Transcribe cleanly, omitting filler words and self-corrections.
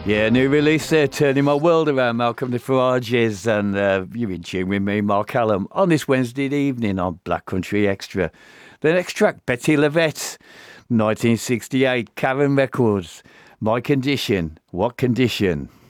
Yeah, new release there, Turning My World Around, Malcolm de Farages, and you're in tune with me, Mark Hallam, on this Wednesday evening on Black Country Extra. The next track, Betty Lavette, 1968, Cavern Records, My Condition, What Condition?